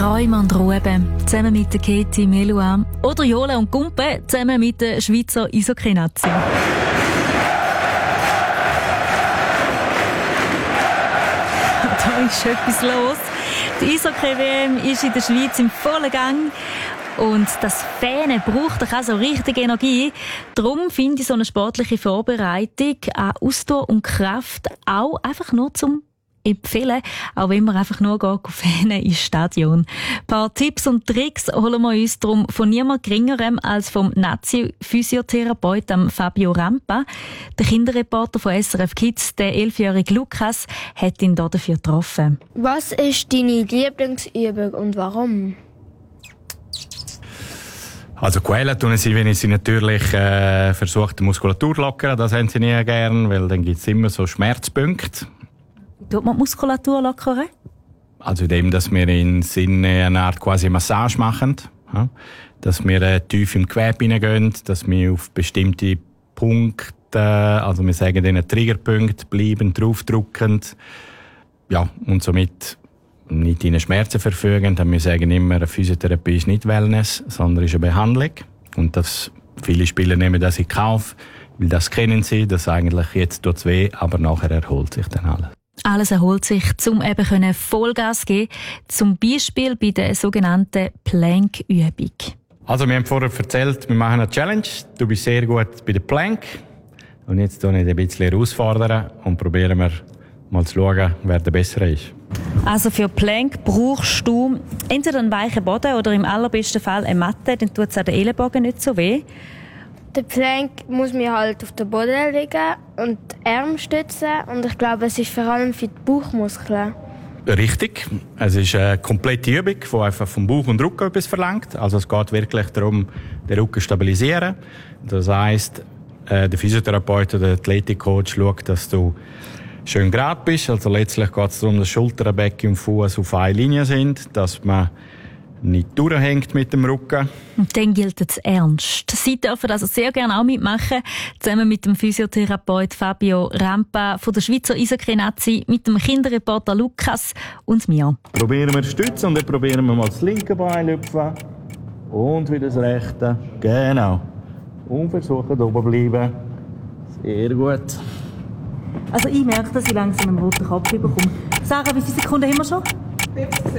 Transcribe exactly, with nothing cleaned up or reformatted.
Träume und Ruben, zusammen mit der Katie Melua. Oder Jole und Gumpe, zusammen mit der Schweizer Eishockey-Nazi. Da ist etwas los. Die Eishockey-W M ist in der Schweiz im vollen Gang. Und das Fähnen braucht doch auch so richtig Energie. Darum finde ich so eine sportliche Vorbereitung an Ausdauer und Kraft auch einfach nur zum empfehlen, auch wenn man einfach nur geht, Fähnen ins Stadion. Ein paar Tipps und Tricks holen wir uns darum von niemand Geringerem als vom Nazi-Physiotherapeut Fabio Rampa. Der Kinderreporter von S R F Kids, der elfjährige Lukas, hat ihn dafür getroffen. Was ist deine Lieblingsübung und warum? Also quälen tun sie, wenn sie natürlich äh, versucht, die Muskulatur zu lockern. Das haben sie nie gern, weil dann gibt es immer so Schmerzpunkte. Tut man die Muskulatur lockern? Also indem, dass wir in Sinne eine Art quasi Massage machen. Ja? Dass wir äh, tief im Gewebe hineingehen, dass wir auf bestimmte Punkte, also wir sagen denen Triggerpunkte, bleiben draufdrücken. Ja, und somit nicht in Schmerzen verfügen. Denn wir sagen immer, eine Physiotherapie ist nicht Wellness, sondern ist eine Behandlung. Und das, viele Spieler nehmen das in Kauf, weil das kennen sie, dass eigentlich jetzt tut's weh, aber nachher erholt sich dann alles. Alles erholt sich, um eben Vollgas zu geben, zum Beispiel bei der sogenannten Plank-Übung. Also wir haben vorher erzählt, wir machen eine Challenge. Du bist sehr gut bei der Plank. Und jetzt tun wir dich ein bisschen herausfordern und probieren wir mal zu schauen, wer der Bessere ist. Also für Plank brauchst du entweder einen weichen Boden oder im allerbesten Fall eine Matte, dann tut es an den Ellenbogen nicht so weh. Der Plank muss mir halt auf den Boden liegen und die Arme stützen. Und ich glaube, es ist vor allem für die Bauchmuskeln. Richtig. Es ist eine komplette Übung, die einfach vom Bauch und Rücken etwas verlangt. Also es geht wirklich darum, den Rücken zu stabilisieren. Das heisst, der Physiotherapeut oder der Athletikcoach schaut, dass du schön gerade bist. Also letztlich geht es darum, dass Schulter, Becken und Fuß auf einer Linie sind, dass man nicht durchhängt mit dem Rücken. Und dann gilt es ernst. Sie dürfen also sehr gerne auch mitmachen, zusammen mit dem Physiotherapeut Fabio Rampa von der Schweizer Eishockey-Nazi, mit dem Kinderreporter Lukas und mir. Probieren wir stützen und dann probieren wir mal das linke Bein hüpfen und wieder das rechte. Genau. Und versuchen oben bleiben. Sehr gut. Also ich merke, dass ich langsam einen roten Kopf bekomme. Sarah, wie viele Sekunden haben wir schon?